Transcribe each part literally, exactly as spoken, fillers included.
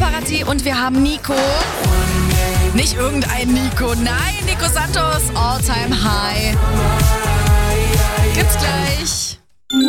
Paparazzi und wir haben Nico. Nicht irgendein Nico, nein, Nico Santos, All Time High. Gibt's gleich.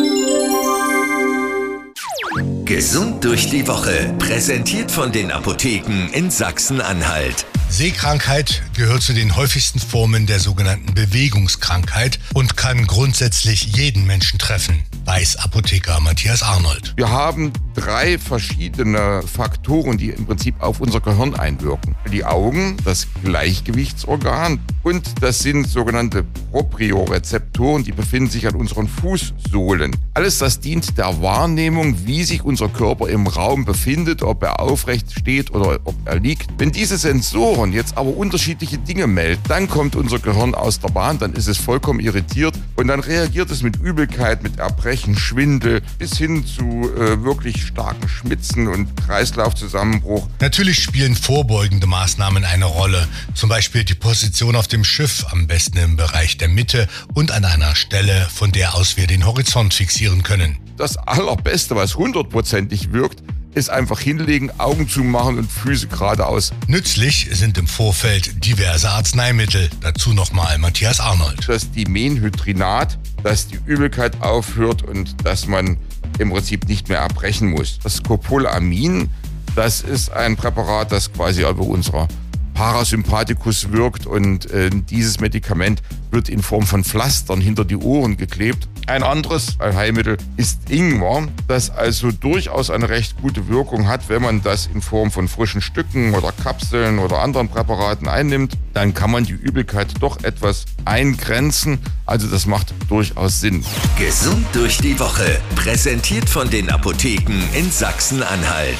Gesund durch die Woche, präsentiert von den Apotheken in Sachsen-Anhalt. Sehkrankheit gehört zu den häufigsten Formen der sogenannten Bewegungskrankheit und kann grundsätzlich jeden Menschen treffen, weiß Apotheker Matthias Arnold. Wir haben drei verschiedene Faktoren, die im Prinzip auf unser Gehirn einwirken. Die Augen, das Gleichgewichtsorgan und das sind sogenannte Propriorezeptoren, die befinden sich an unseren Fußsohlen. Alles das dient der Wahrnehmung, wie sich unser Körper im Raum befindet, ob er aufrecht steht oder ob er liegt. Wenn diese Sensoren jetzt aber unterschiedliche Dinge melden, dann kommt unser Gehirn aus der Bahn, dann ist es vollkommen irritiert und dann reagiert es mit Übelkeit, mit Erbrechen, Schwindel bis hin zu äh, wirklich starken Schwitzen und Kreislaufzusammenbruch. Natürlich spielen vorbeugende Maßnahmen eine Rolle, zum Beispiel die Position auf dem Schiff, am besten im Bereich der Mitte und an einer Stelle, von der aus wir den Horizont fixieren können. Das Allerbeste, was hundertprozentig wirkt, ist einfach hinlegen, Augen zumachen und Füße geradeaus. Nützlich sind im Vorfeld diverse Arzneimittel. Dazu nochmal Matthias Arnold. Das Dimenhydrinat, dass die Übelkeit aufhört und dass man im Prinzip nicht mehr erbrechen muss. Das Scopolamin, das ist ein Präparat, das quasi über unserer Parasympathikus wirkt und äh, dieses Medikament wird in Form von Pflastern hinter die Ohren geklebt. Ein anderes Heilmittel ist Ingwer, das also durchaus eine recht gute Wirkung hat, wenn man das in Form von frischen Stücken oder Kapseln oder anderen Präparaten einnimmt. Dann kann man die Übelkeit doch etwas eingrenzen. Also das macht durchaus Sinn. Gesund durch die Woche, präsentiert von den Apotheken in Sachsen-Anhalt.